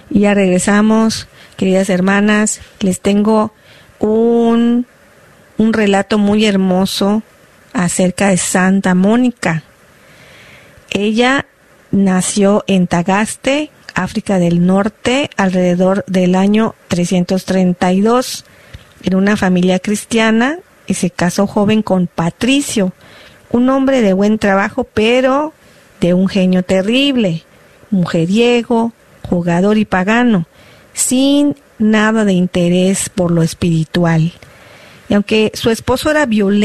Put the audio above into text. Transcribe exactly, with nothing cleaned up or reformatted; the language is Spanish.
Y ya regresamos, queridas hermanas. Les tengo un, un relato muy hermoso acerca de Santa Mónica. Ella nació en Tagaste, África del Norte, alrededor del año trescientos treinta y dos, en una familia cristiana, y se casó joven con Patricio, un hombre de buen trabajo, pero de un genio terrible, mujeriego, jugador y pagano, sin nada de interés por lo espiritual. Y aunque su esposo era violento,